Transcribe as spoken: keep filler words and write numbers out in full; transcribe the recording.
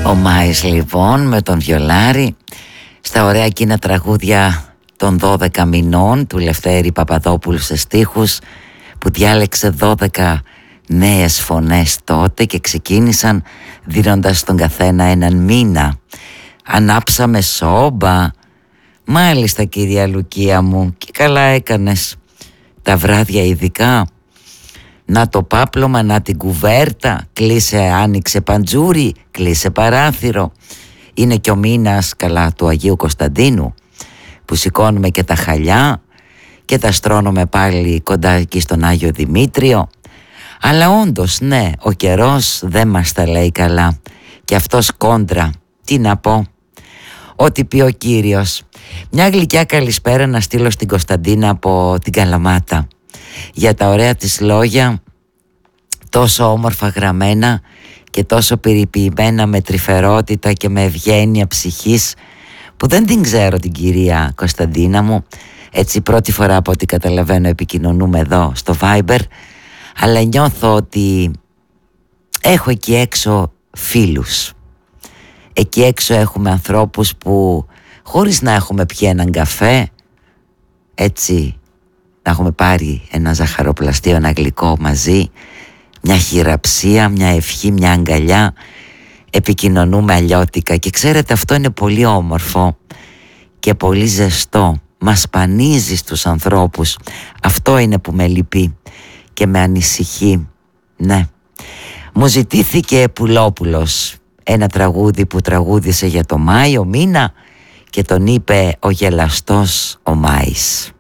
Ο Μάης λοιπόν με τον Βιολάρη στα ωραία εκείνα τραγούδια των δώδεκα μηνών του Λευτέρη Παπαδόπουλου σε στίχους, που διάλεξε δώδεκα νέες φωνές τότε και ξεκίνησαν δίνοντας στον καθένα έναν μήνα. Ανάψαμε σόμπα. Μάλιστα κυρία Λουκία μου, και καλά έκανες. Τα βράδια ειδικά, να το πάπλωμα, να την κουβέρτα, κλείσε, άνοιξε παντζούρι, κλείσε παράθυρο. Είναι και ο μήνας καλά του Αγίου Κωνσταντίνου, που σηκώνουμε και τα χαλιά και τα στρώνουμε πάλι κοντά εκεί στον Άγιο Δημήτριο. Αλλά όντως ναι, ο καιρός δεν μας τα λέει καλά, και αυτός κόντρα, τι να πω, ό,τι πει ο Κύριος. Μια γλυκιά καλησπέρα να στείλω στην Κωνσταντίνα από την Καλαμάτα για τα ωραία της λόγια, τόσο όμορφα γραμμένα και τόσο περιποιημένα με τρυφερότητα και με ευγένεια ψυχής, που δεν την ξέρω την κυρία Κωνσταντίνα μου, έτσι πρώτη φορά από ό,τι καταλαβαίνω επικοινωνούμε εδώ στο Viber, αλλά νιώθω ότι έχω εκεί έξω φίλους. Εκεί έξω έχουμε ανθρώπους που χωρίς να έχουμε πιει έναν καφέ, έτσι να έχουμε πάρει ένα ζαχαροπλαστείο, ένα γλυκό μαζί, μια χειραψία, μια ευχή, μια αγκαλιά, επικοινωνούμε αλλιώτικα, και ξέρετε αυτό είναι πολύ όμορφο και πολύ ζεστό. Μας σπανίζει στους ανθρώπους. Αυτό είναι που με λυπεί και με ανησυχεί. Ναι. Μου ζητήθηκε Πουλόπουλος, ένα τραγούδι που τραγούδισε για το Μάιο μήνα και τον είπε ο γελαστός ο Μάης.